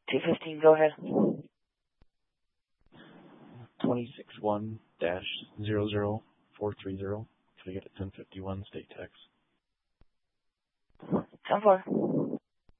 215, go ahead. 261-00430. Can I get it 1051 state tax? 10-4.